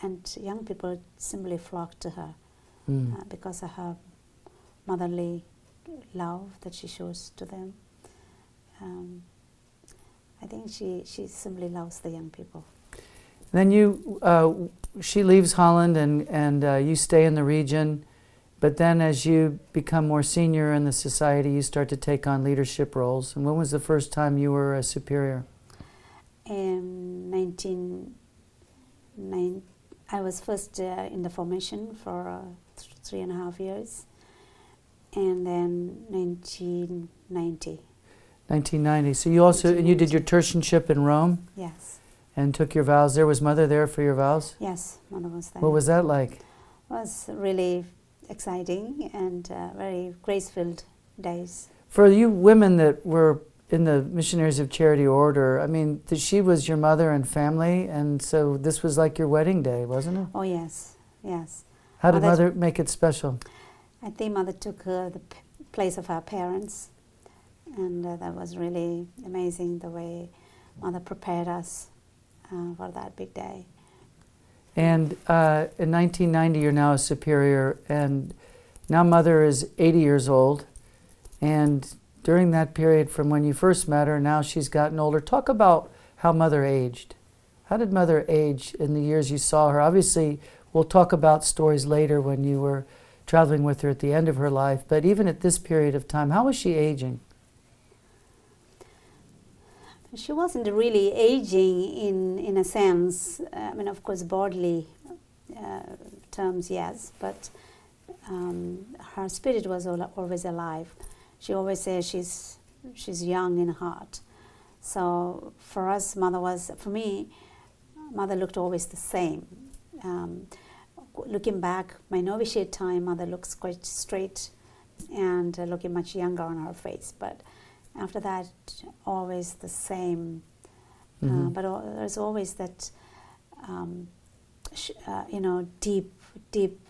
and young people simply flocked to her Mm. because of her motherly love that she shows to them. I think she simply loves the young people. Then she leaves Holland and you stay in the region, but then as you become more senior in the society, you start to take on leadership roles. And when was the first time you were a superior? In 1990, I was first in the formation for 3.5 years, and then 1990. 1990. So you also, and you did your tertianship in Rome Yes, and took your vows there. Was Mother there for your vows? yes, Mother was there. What was that like? It was really exciting and very grace-filled days. For you women that were in the Missionaries of Charity Order, I mean, she was your mother and family, and so this was like your wedding day, wasn't it? Oh yes, yes. How did Mother- Mother make it special? I think Mother took the place of our parents, and that was really amazing the way Mother prepared us for that big day. And in 1990, you're now a superior, and now Mother is 80 years old, and during that period from when you first met her, now she's gotten older. Talk about how Mother aged. How did Mother age in the years you saw her? Obviously, we'll talk about stories later when you were traveling with her at the end of her life, but even at this period of time, how was she aging? She wasn't really aging in a sense. I mean, of course, bodily terms, yes, but her spirit was always alive. She always says she's young in heart. So for us, for me, Mother looked always the same. Looking back, my novitiate time, Mother looks quite straight and looking much younger on her face. But after that, always the same. Mm-hmm. But there's always that, deep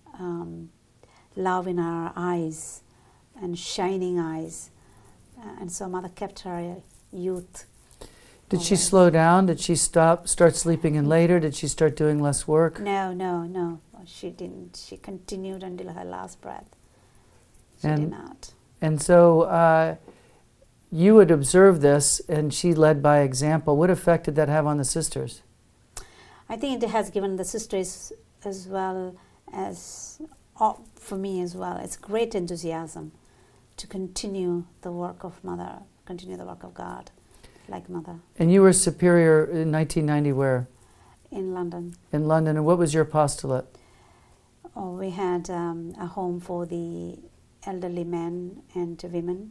love in her eyes and shining eyes. And so Mother kept her youth. Did she always. slow down? Did she start sleeping in later? Did she start doing less work? No. She didn't. She continued until her last breath. She And- did not. And so you would observe this, and she led by example. What effect did that have on the sisters? I think it has given the sisters as well as, for me as well, it's great enthusiasm to continue the work of Mother, continue the work of God, like Mother, And you were superior in 1990 where? in London. In London. And what was your apostolate? Oh, we had a home for the elderly men and women,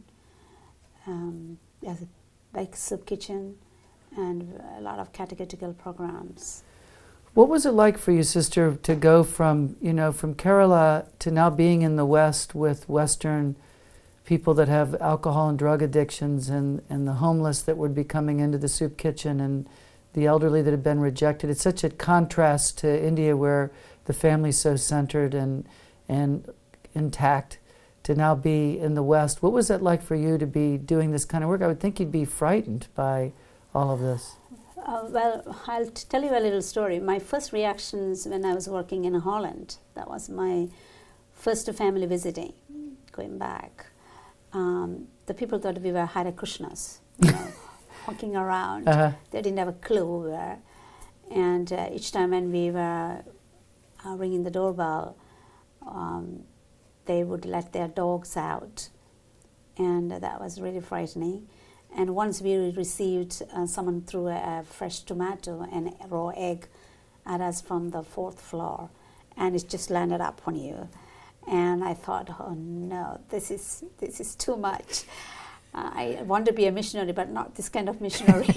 as a like soup kitchen, and a lot of catechetical programs. What was it like for you, sister, to go from Kerala to now being in the West with Western people that have alcohol and drug addictions and the homeless that would be coming into the soup kitchen and the elderly that had been rejected? It's such a contrast to India where the family's so centered and intact, to now be in the West. What was it like for you to be doing this kind of work? I would think you'd be frightened by all of this. Well, I'll tell you a little story. My first reactions when I was working in Holland, that was my first family visiting, going back. The people thought we were Hare Krishnas, walking around. Uh-huh. They didn't have a clue who we were. And each time when we were ringing the doorbell, they would let their dogs out. And that was really frightening. And once we received, someone threw a fresh tomato and a raw egg at us from the 4th floor, and it just landed up on you. And I thought, oh no, this is too much. I want to be a missionary, but not this kind of missionary.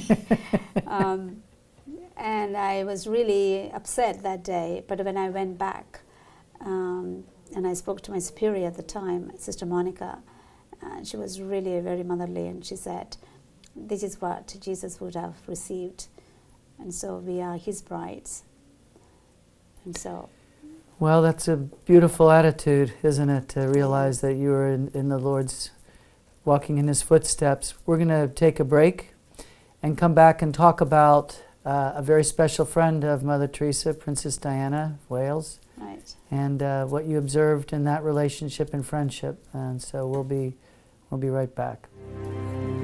And I was really upset that day. But when I went back, and I spoke to my superior at the time, Sister Monica, she was really very motherly, and she said, this is what Jesus would have received, and so we are his brides. And so... Well, that's a beautiful attitude, isn't it, to realize that you are in the Lord's, walking in his footsteps. We're going to take a break and come back and talk about a very special friend of Mother Teresa, Princess Diana of Wales, Right. and what you observed in that relationship and friendship. And so we'll be right back.